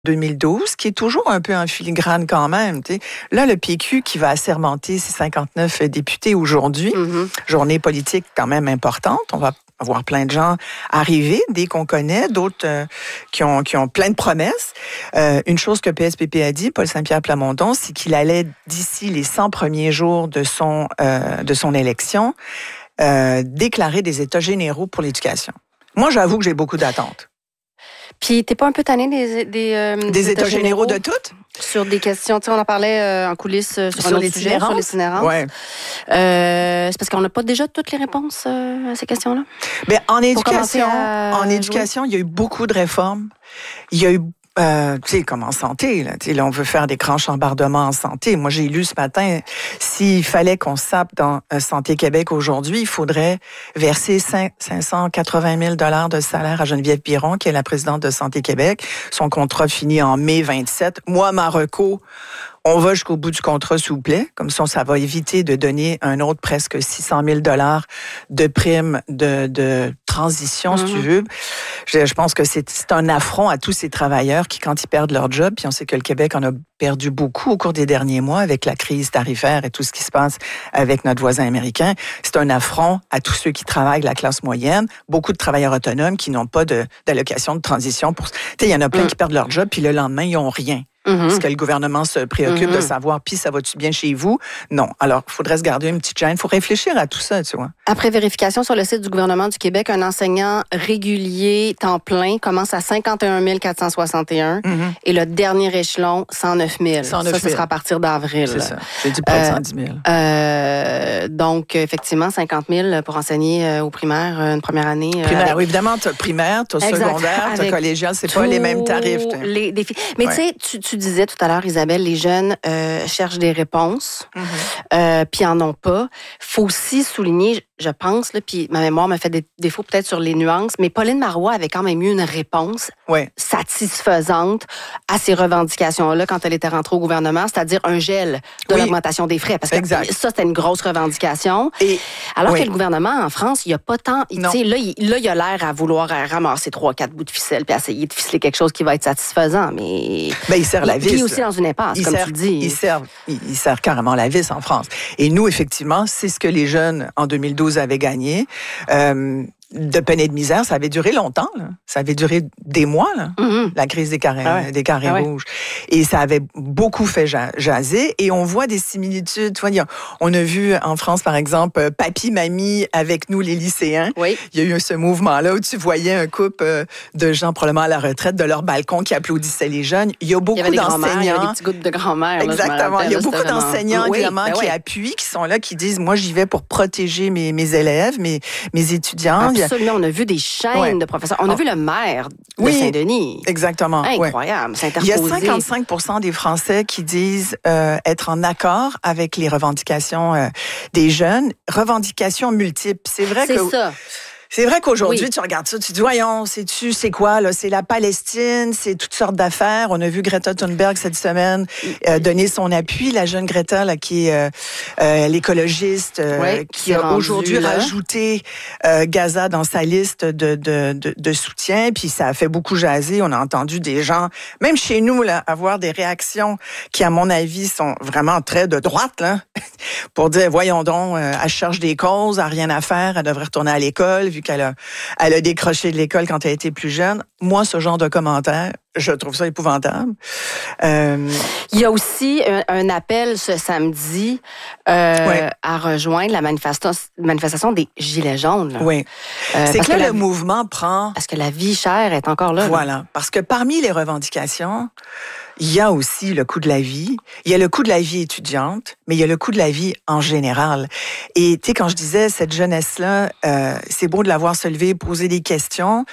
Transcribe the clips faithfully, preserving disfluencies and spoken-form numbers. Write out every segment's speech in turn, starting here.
deux mille douze, qui est toujours un peu en filigrane quand même. T'sais. Là, le P Q qui va assermenter ses cinquante-neuf députés aujourd'hui, mm-hmm. journée politique quand même importante. On va avoir plein de gens arriver, dès qu'on connaît, d'autres euh, qui ont qui ont plein de promesses. Euh, une chose que P S P P a dit, Paul Saint-Pierre Plamondon, c'est qu'il allait, d'ici les cent premiers jours de son, euh, de son élection, euh, déclarer des états généraux pour l'éducation. Moi, j'avoue que j'ai beaucoup d'attentes. Puis, t'es pas un peu tanné des... Des, euh, des, des états, états généraux, généraux de toutes? Sur des questions, tu sais, on en parlait euh, en coulisses euh, sur, sur un autre sujet, sur l'itinérance. Ouais. Euh, c'est parce qu'on n'a pas déjà toutes les réponses euh, à ces questions-là? Bien, en éducation, en éducation, il y a eu beaucoup de réformes. Il y a eu Euh, tu sais, comme en santé, là, tu sais, là, on veut faire des grands chambardements en santé. Moi, j'ai lu ce matin, s'il fallait qu'on sape dans euh, Santé Québec aujourd'hui, il faudrait verser cinq cent quatre-vingt mille dollars de salaire à Geneviève Piron, qui est la présidente de Santé Québec. Son contrat finit en mai vingt-sept. Moi, ma reco, on va jusqu'au bout du contrat, s'il vous plaît. Comme ça, ça va éviter de donner un autre presque six cent mille dollars de primes de, de transition, mm-hmm. si tu veux. Je, je pense que c'est, c'est un affront à tous ces travailleurs qui, quand ils perdent leur job, puis on sait que le Québec en a perdu beaucoup au cours des derniers mois avec la crise tarifaire et tout ce qui se passe avec notre voisin américain. C'est un affront à tous ceux qui travaillent, la classe moyenne. Beaucoup de travailleurs autonomes qui n'ont pas de, d'allocation de transition. Pour, tu sais, il y en a plein mm. qui perdent leur job, puis le lendemain, ils n'ont rien. Mm-hmm. Est-ce que le gouvernement se préoccupe mm-hmm. de savoir, puis ça va-tu bien chez vous? Non. Alors, il faudrait se garder une petite chaîne. Il faut réfléchir à tout ça, tu vois. Après vérification sur le site du gouvernement du Québec, un enseignant régulier temps plein commence à cinquante et un mille quatre cent soixante et un mm-hmm. et le dernier échelon, cent neuf mille. cent neuf mille. Ça, ce sera à partir d'avril. C'est ça. J'ai dit près de cent dix mille. Euh, donc, effectivement, cinquante mille pour enseigner euh, au primaire une première année. Euh, primaire, avec... oui, évidemment, tu as primaire, tu as secondaire, tu as collégial, c'est pas les mêmes tarifs. Les défis. Mais ouais. tu sais, tu Tu disais tout à l'heure, Isabelle, les jeunes euh, cherchent des réponses, mm-hmm. euh, puis en ont pas. Faut aussi souligner, je pense, là, puis ma mémoire m'a fait des défauts peut-être sur les nuances, mais Pauline Marois avait quand même eu une réponse ouais. satisfaisante à ces revendications-là quand elle était rentrée au gouvernement, c'est-à-dire un gel de oui. l'augmentation des frais. Parce que exact. ça, c'était une grosse revendication. Et, alors oui. que le gouvernement, en France, il n'y a pas tant... Tu sais, là, il, là, il a l'air à vouloir ramasser trois, quatre bouts de ficelle puis essayer de ficeler quelque chose qui va être satisfaisant, mais... Ben, il sert la vis. Puis aussi dans une impasse, il comme sert, tu dis. Il sert, il, il sert carrément la vis en France. Et nous, effectivement, c'est ce que les jeunes, en deux mille douze, avaient gagné. Euh, de peine et de misère, ça avait duré longtemps. Là. Ça avait duré des mois, là, mm-hmm. la crise des carrés, ah ouais. des carrés ah ouais. rouges. Et ça avait beaucoup fait jaser. Et on voit des similitudes. Tu vois, on a vu en France, par exemple, Papy, Mamie avec nous, les lycéens. Oui. Il y a eu ce mouvement-là où tu voyais un couple de gens probablement à la retraite de leur balcon qui applaudissaient les jeunes. Il y a beaucoup il y d'enseignants. Il y avait des petits groupes de grand-mère. Exactement. Là, il y a beaucoup d'enseignants, oui, évidemment, ben qui oui. appuient, qui sont là, qui disent, moi, j'y vais pour protéger mes, mes élèves, mes, mes étudiants. Absolument. On a vu des chaînes ouais. de professeurs. On a oh. vu le maire de oui, Saint-Denis. Exactement. Incroyable. Ouais. Il y a cinquante-cinq pour cent des Français qui disent euh, être en accord avec les revendications euh, des jeunes. Revendications multiples. C'est vrai c'est que... C'est ça. C'est vrai qu'aujourd'hui, oui. tu regardes ça, tu dis, voyons, sais-tu, c'est quoi, là? C'est la Palestine, c'est toutes sortes d'affaires. On a vu Greta Thunberg cette semaine euh, donner son appui, la jeune Greta, là, qui est euh, euh, l'écologiste, euh, oui, qui a aujourd'hui là. rajouté euh, Gaza dans sa liste de, de, de, de soutien. Puis ça a fait beaucoup jaser. On a entendu des gens, même chez nous, là, avoir des réactions qui, à mon avis, sont vraiment très de droite, là, pour dire, voyons donc, euh, elle cherche des causes, elle n'a rien à faire, elle devrait retourner à l'école, vu qu'elle a, elle a décroché de l'école quand elle était plus jeune. Moi, ce genre de commentaires, je trouve ça épouvantable. Euh... Il y a aussi un, un appel ce samedi euh, ouais. à rejoindre la manifestation, manifestation des Gilets jaunes. Là. Oui. Euh, C'est que là, que le la, mouvement prend... Parce que la vie chère est encore là. Voilà. Là. Parce que parmi les revendications, il y a aussi le coût de la vie. Il y a le coût de la vie étudiante, mais il y a le coût de la vie en général. Et tu sais, quand je disais, cette jeunesse-là, euh, c'est beau de la voir se lever, poser des questions.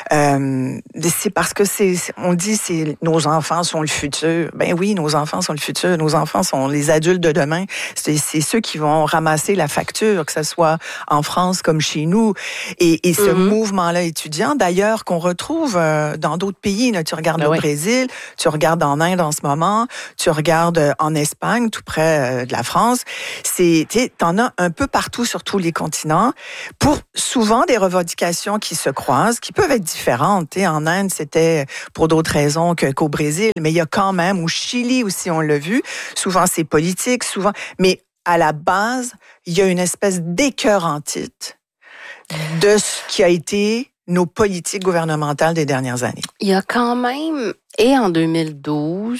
Euh, c'est parce que c'est... On dit c'est nos enfants sont le futur. Ben oui, nos enfants sont le futur. Nos enfants sont les adultes de demain. C'est, c'est ceux qui vont ramasser la facture, que ce soit en France comme chez nous. Et, et ce mm-hmm. mouvement-là étudiant, d'ailleurs, qu'on retrouve euh, dans d'autres pays. Là, tu regardes ben au oui. Brésil, tu regardes en Inde en ce moment, tu regardes en Espagne, tout près euh, de la France. C'est, tu t'en as un peu partout sur tous les continents. Pour souvent des revendications qui se croisent, qui peuvent être différentes. T'sais, en Inde, c'était pour d'autres d'autres raisons que, qu'au Brésil, mais il y a quand même, au Chili aussi, on l'a vu, souvent c'est politique, souvent, mais à la base, il y a une espèce d'écœurantite de ce qui a été nos politiques gouvernementales des dernières années. Il y a quand même, et en deux mille douze,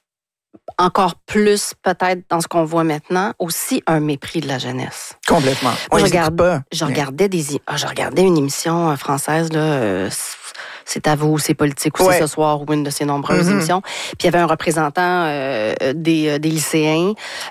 encore plus peut-être dans ce qu'on voit maintenant, aussi un mépris de la jeunesse. Complètement. On je, les regarde, pas. Je regardais des, je regardais une émission française là. Euh, C'est à vous, c'est politique aussi ouais. ce soir, ou une de ces nombreuses mm-hmm. émissions. Puis il y avait un représentant euh, des, des lycéens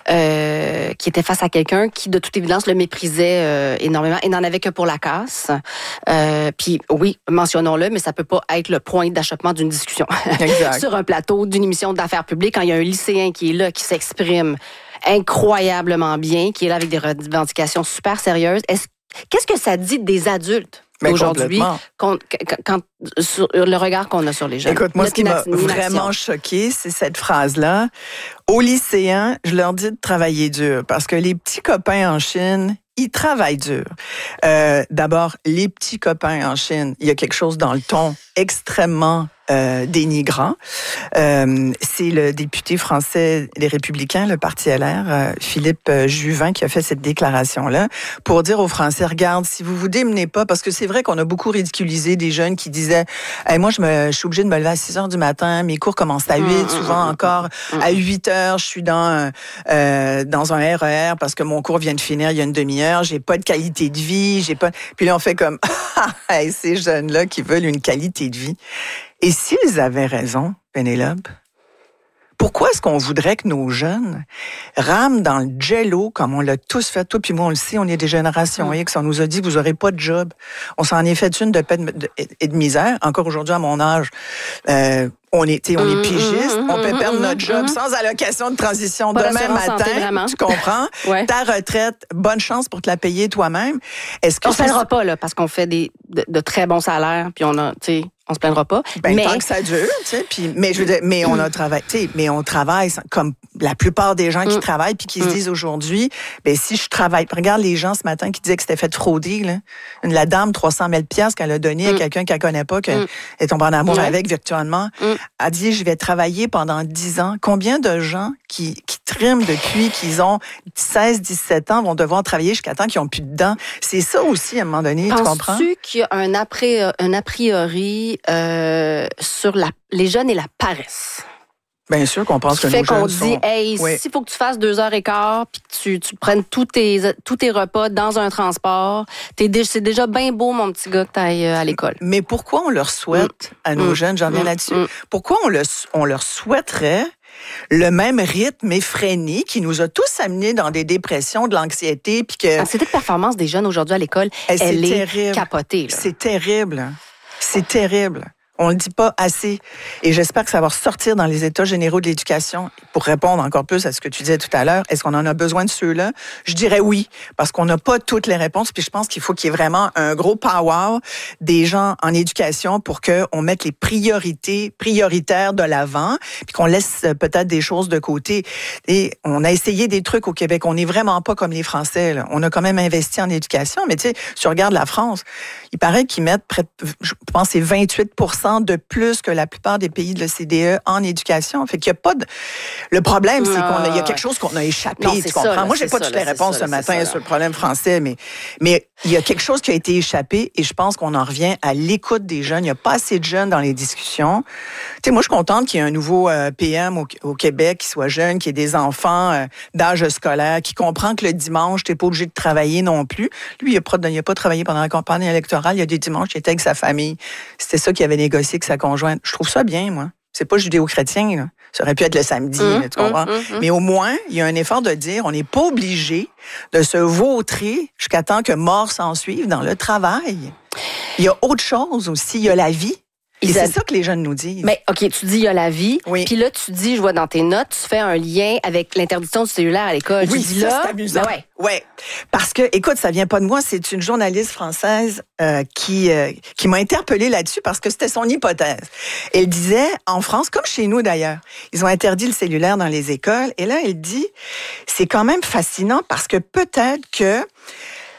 euh, qui était face à quelqu'un qui, de toute évidence, le méprisait euh, énormément et n'en avait que pour la casse. Euh, puis oui, mentionnons-le, mais ça peut pas être le point d'achoppement d'une discussion sur un plateau d'une émission d'affaires publiques quand il y a un lycéen qui est là, qui s'exprime incroyablement bien, qui est là avec des revendications super sérieuses. Est-ce, qu'est-ce que ça dit des adultes? Mais aujourd'hui, quand, quand, sur le regard qu'on a sur les jeunes. Écoute, moi, ce qui m'a vraiment choqué, c'est cette phrase-là. Aux lycéens, je leur dis de travailler dur parce que les petits copains en Chine, ils travaillent dur. Euh, d'abord, les petits copains en Chine, il y a quelque chose dans le ton extrêmement euh, dénigrant. Euh, c'est le député français des Républicains, le Parti L R, euh, Philippe Juvin, qui a fait cette déclaration-là pour dire aux Français, regarde, si vous vous démenez pas, parce que c'est vrai qu'on a beaucoup ridiculisé des jeunes qui disaient, hey, moi, je, me, je suis obligée de me lever à six heures du matin, mes cours commencent à huit, mmh, souvent mmh, encore mmh. à huit heures, je suis dans, euh, dans un R E R parce que mon cours vient de finir il y a une demi-heure, j'ai pas de qualité de vie, j'ai pas... Puis là, on fait comme, hey, ces jeunes-là qui veulent une qualité de vie. Et s'ils avaient raison, Pénélope, pourquoi est-ce qu'on voudrait que nos jeunes rament dans le jello comme on l'a tous fait, toi puis moi on le sait, on est des générations X, on nous a dit vous aurez pas de job. On s'en est fait une de paix et de misère. Encore aujourd'hui à mon âge, euh, on est, on est pigiste, on peut perdre notre job sans allocation de transition pas demain matin. Santé, tu comprends? Ouais. Ta retraite, bonne chance pour te la payer toi-même. Est-ce que on se plaindra pas là parce qu'on fait des de, de très bons salaires puis on a, tu sais. On se plaindra pas. Ben, mais tant que ça dure, tu sais. Puis, mais je veux dire, mais on a travaillé, tu sais, mais on travaille comme la plupart des gens qui mm. travaillent puis qui mm. se disent aujourd'hui, ben si je travaille, regarde les gens ce matin qui disaient que c'était fait frauder là, la dame trois cent mille piastres qu'elle a donné mm. à quelqu'un qu'elle connaît pas, qu'elle mm. est tombée en amour mm. avec virtuellement, mm. a dit je vais travailler pendant dix ans. Combien de gens qui qui triment depuis qu'ils ont seize dix-sept ans vont devoir travailler jusqu'à temps qu'ils ont plus de dents. C'est ça aussi à un moment donné, Penses-tu tu comprends? Penses-tu qu'il y a un après un a priori Euh, sur la, les jeunes et la paresse? Bien sûr qu'on pense que fait nos qu'on jeunes dit, sont... hey, oui. s'il faut que tu fasses deux heures et quart puis que tu, tu prennes tous tes, tous tes repas dans un transport, t'es, c'est déjà bien beau, mon petit gars, que t'ailles à l'école. Mais pourquoi on leur souhaite mmh. à nos mmh. jeunes, j'en viens mmh. là-dessus, mmh. pourquoi on, le, on leur souhaiterait le même rythme effréné qui nous a tous amenés dans des dépressions, de l'anxiété, puis que... L'anxiété de performance des jeunes aujourd'hui à l'école, elle, elle est terrible. capotée. Là. C'est terrible. C'est terrible. On le dit pas assez. Et j'espère que ça va ressortir dans les états généraux de l'éducation. Pour répondre encore plus à ce que tu disais tout à l'heure, est-ce qu'on en a besoin de ceux-là? Je dirais oui, parce qu'on n'a pas toutes les réponses. Puis je pense qu'il faut qu'il y ait vraiment un gros power des gens en éducation pour qu'on mette les priorités prioritaires de l'avant, puis qu'on laisse peut-être des choses de côté. Et on a essayé des trucs au Québec. On n'est vraiment pas comme les Français, là. On a quand même investi en éducation. Mais tu sais, si tu regardes la France, il paraît qu'ils mettent près de, je pense, c'est vingt-huit pour cent de plus que la plupart des pays de l'O C D E en éducation. Fait qu'il y a pas de... Le problème, c'est qu'il y a quelque chose qu'on a échappé, non, tu comprends? Ça, là, Moi, j'ai pas ça, toutes là, les réponses ça, ce matin ça, sur le problème français, mais, mais il y a quelque chose qui a été échappé et je pense qu'on en revient à l'écoute des jeunes. Il n'y a pas assez de jeunes dans les discussions. Tu sais, moi, je suis contente qu'il y ait un nouveau euh, P M au, au Québec qui soit jeune, qui ait des enfants euh, d'âge scolaire, qui comprend que le dimanche, t'es pas obligé de travailler non plus. Lui, il a pas, il a pas travaillé pendant la campagne électorale. Il y a des dimanches, il était avec sa famille. C'était ça qu'il avait négocié avec sa conjointe. Je trouve ça bien, moi. C'est pas judéo-chrétien, là. Ça aurait pu être le samedi, mmh, là, tu comprends? Mmh, mmh. Mais au moins, il y a un effort de dire, on n'est pas obligé de se vautrer jusqu'à temps que mort s'en suive dans le travail. Il y a autre chose aussi, il y a la vie. Et c'est ça que les jeunes nous disent. Mais OK, tu dis il y a la vie. Oui. Puis là, tu dis, je vois dans tes notes, tu fais un lien avec l'interdiction du cellulaire à l'école. Oui, tu dis ça, là, c'est amusant. Ben ouais. Ouais. Parce que, écoute, ça vient pas de moi, c'est une journaliste française euh, qui euh, qui m'a interpellée là-dessus parce que c'était son hypothèse. Elle disait, en France, comme chez nous d'ailleurs, ils ont interdit le cellulaire dans les écoles. Et là, elle dit, c'est quand même fascinant parce que peut-être que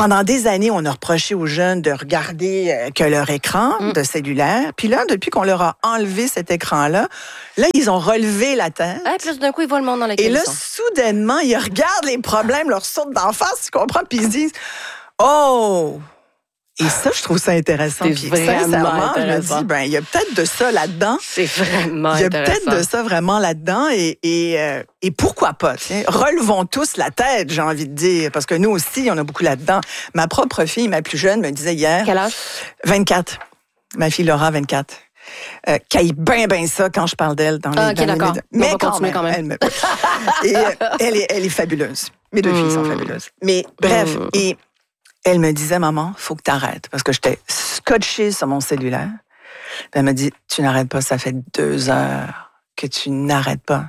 pendant des années, on a reproché aux jeunes de regarder euh, que leur écran mm. de cellulaire. Puis là, depuis qu'on leur a enlevé cet écran-là, là, ils ont relevé la tête. Ah, puis d'un coup, ils voient le monde dans lequel Et là, ils sont. soudainement, ils regardent les problèmes, leur sautent d'en face, tu comprends? Puis ils se disent, oh! Et ça, je trouve ça intéressant. C'est Puis, vraiment sincèrement, intéressant. je me dis, ben, il y a peut-être de ça là-dedans. C'est vraiment Il y a intéressant. peut-être de ça vraiment là-dedans. Et, et, euh, et pourquoi pas? Tiens, relevons tous la tête, j'ai envie de dire. Parce que nous aussi, on a beaucoup là-dedans. Ma propre fille, ma plus jeune, me disait hier... Quel âge? vingt-quatre. Ma fille Laura, vingt-quatre. Euh, qu'elle bien, bien ça quand je parle d'elle dans les... Ah, OK, dans d'accord. Les... Mais Mais quand même, quand même. Elle, me... et, euh, elle, est, elle est fabuleuse. Mes deux mm. filles sont fabuleuses. Mais bref, mm. et... Elle me disait, maman, faut que t'arrêtes. Parce que j'étais scotchée sur mon cellulaire. Elle me dit, tu n'arrêtes pas, ça fait deux heures que tu n'arrêtes pas.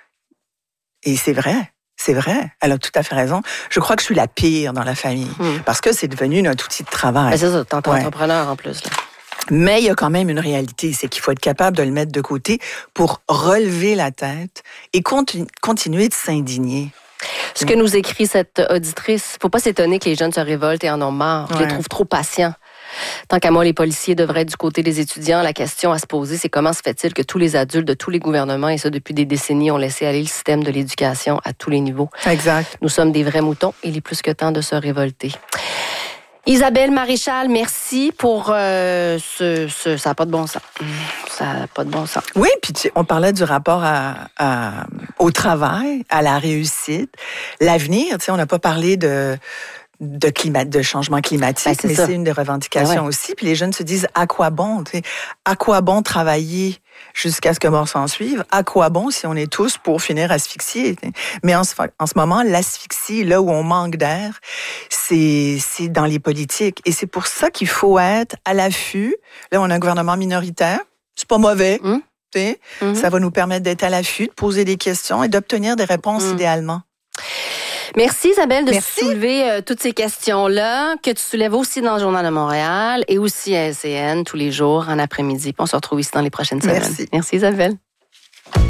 Et c'est vrai, c'est vrai. Elle a tout à fait raison. Je crois que je suis la pire dans la famille. Hum. Parce que c'est devenu notre outil de travail. Mais c'est ça, t'es ouais. entrepreneur en plus. Là. Mais il y a quand même une réalité, c'est qu'il faut être capable de le mettre de côté pour relever la tête et continu- continuer de s'indigner. Ce que nous écrit cette auditrice, faut pas s'étonner que les jeunes se révoltent et en ont marre. Je ouais. les trouve trop patients. Tant qu'à moi, les policiers devraient être du côté des étudiants. La question à se poser, c'est comment se fait-il que tous les adultes de tous les gouvernements, et ça depuis des décennies, ont laissé aller le système de l'éducation à tous les niveaux. Exact. Nous sommes des vrais moutons. Il est plus que temps de se révolter. Isabelle Maréchal, merci pour euh, ce, ce... Ça n'a pas de bon sens. Ça n'a pas de bon sens. Oui, puis tu, on parlait du rapport à, à, au travail, à la réussite, l'avenir. Tu sais, on n'a pas parlé de... de climat, de changement climatique, ben, c'est mais ça. C'est une des revendications ouais. aussi. Puis les jeunes se disent, à quoi bon? Tu sais, à quoi bon travailler jusqu'à ce que mort s'en suive? À quoi bon si on est tous pour finir asphyxiés? Tu sais? Mais en ce, en ce moment, l'asphyxie, là où on manque d'air, c'est, c'est dans les politiques. Et c'est pour ça qu'il faut être à l'affût. Là, on a un gouvernement minoritaire. C'est pas mauvais. Mmh. Tu sais? Mmh. Ça va nous permettre d'être à l'affût, de poser des questions et d'obtenir des réponses mmh. idéalement. Merci Isabelle de Merci. soulever euh, toutes ces questions-là, que tu soulèves aussi dans le Journal de Montréal et aussi à L C N tous les jours en après-midi. Puis on se retrouve ici dans les prochaines semaines. Merci. Merci Isabelle.